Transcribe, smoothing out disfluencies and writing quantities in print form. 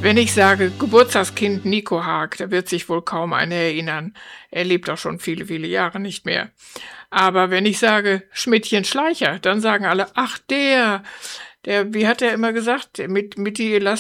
Wenn ich sage Geburtstagskind Nico Haag, da wird sich wohl kaum einer erinnern. Er lebt auch schon viele, viele Jahre nicht mehr. Aber wenn ich sage Schmidtchen Schleicher, dann sagen alle, ach der, wie hat er immer gesagt, mit die Elastiker